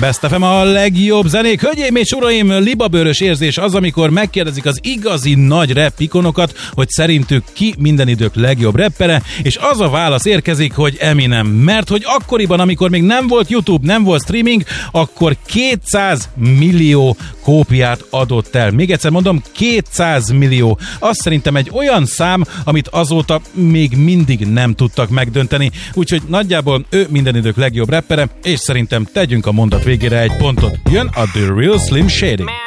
Best FM a legjobb zenék. Hölgyeim és uraim, libabőrös érzés az, amikor megkérdezik az igazi nagy rap ikonokat, hogy szerintük ki minden idők legjobb rappere, és az a válasz érkezik, hogy Eminem. Mert hogy akkoriban, amikor még nem volt YouTube, nem volt streaming, akkor 200 millió kópiát adott el. Még egyszer mondom, 200 millió. Az szerintem egy olyan szám, amit azóta még mindig nem tudtak megdönteni. Úgyhogy nagyjából ő minden idők legjobb rappere, és szerintem tegyünk a mondat végére egy pontot. Jön a The Real Slim Shady.